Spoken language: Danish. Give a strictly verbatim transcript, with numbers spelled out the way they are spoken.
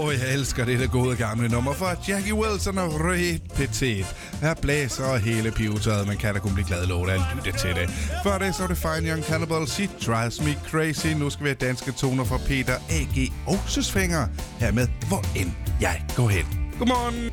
Åh, jeg elsker det der gode gamle nummer fra Jackie Wilson og Ray Petit. Her blæser hele pivetøjet, man kan da kun blive glad lov at lytte til det. Før det så er det Fine Young Cannibals, It Drives Me Crazy. Nu skal vi have danske toner fra Peter A G og Søsfinger. Hermed, hvor end jeg går hen. Godmorgen!